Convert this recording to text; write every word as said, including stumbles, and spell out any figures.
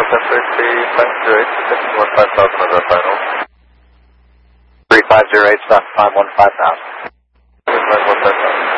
ten thirty, five zero eight, fifteen one five thousand over final. three five zero eight, stop time one five thousand. Five one five thousand.